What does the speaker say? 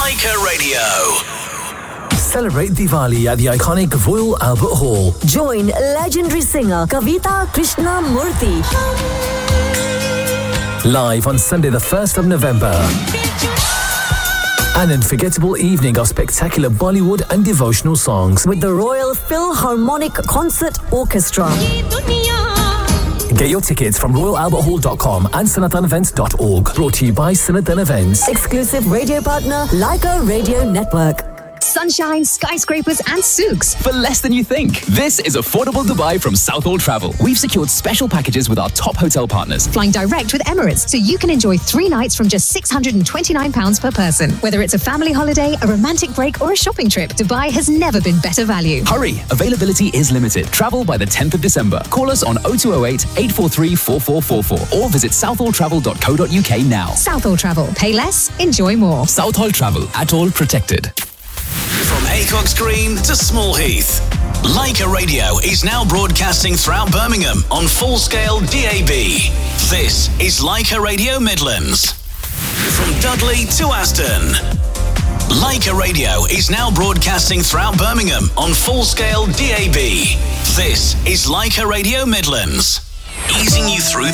Leica Radio. Celebrate Diwali at the iconic Royal Albert Hall. Join legendary singer Kavita Krishnamurthy. Live on Sunday the 1st of November. An unforgettable evening of spectacular Bollywood and devotional songs with the Royal Philharmonic Concert Orchestra. Get your tickets from royalalberthall.com and sanathanevents.org. Brought to you by Sanathan Events. Exclusive radio partner, Leica Radio Network. Sunshine, skyscrapers and souks for less than you think. This is Affordable Dubai from Southall Travel. We've secured special packages with our top hotel partners. Flying direct with Emirates, so you can enjoy 3 nights from just £629 per person. Whether it's a family holiday, a romantic break or a shopping trip, Dubai has never been better value. Hurry, availability is limited. Travel by the 10th of December. Call us on 0208 843 4444 or visit southalltravel.co.uk now. Southall Travel. Pay less, enjoy more. Southall Travel, at all protected. From Haycox Green to Small Heath, Leica Radio is now broadcasting throughout Birmingham on full-scale DAB. This is Leica Radio Midlands. From Dudley to Aston, Leica Radio is now broadcasting throughout Birmingham on full-scale DAB. This is Leica Radio Midlands, easing you through the